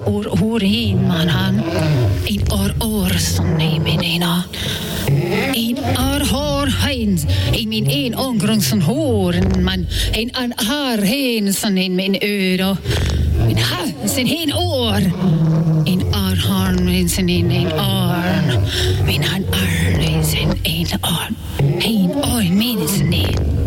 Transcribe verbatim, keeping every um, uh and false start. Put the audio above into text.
oor oor heen man han. In oor oor som neem in een aan. In oor haar heen. In mijn een ongrond zijn horen man. In aan haar heen zijn in mijn euro. In haar zijn heen oor. In oor haar zijn in een oor. In aan haar zijn een oor. Heen oor mijn zijn een.